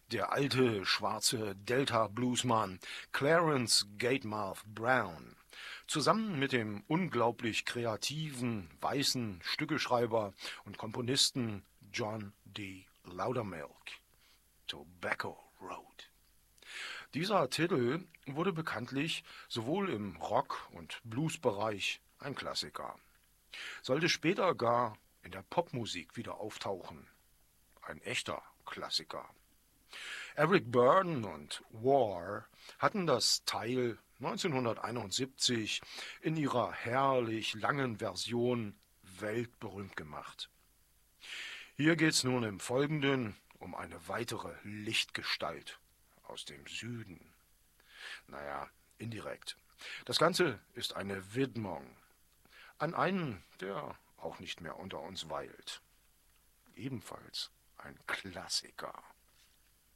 Der alte, schwarze Delta-Bluesman Clarence Gatemouth Brown, zusammen mit dem unglaublich kreativen, weißen Stückeschreiber und Komponisten John D. Loudermilk. Tobacco Road. Dieser Titel wurde bekanntlich sowohl im Rock- und Bluesbereich ein Klassiker, sollte später gar in der Popmusik wieder auftauchen. Ein echter Klassiker. Eric Burdon und War hatten das Teil 1971 in ihrer herrlich langen Version weltberühmt gemacht. Hier geht's nun im Folgenden um eine weitere Lichtgestalt aus dem Süden. Naja, indirekt. Das Ganze ist eine Widmung an einen, der auch nicht mehr unter uns weilt. Ebenfalls ein Klassiker.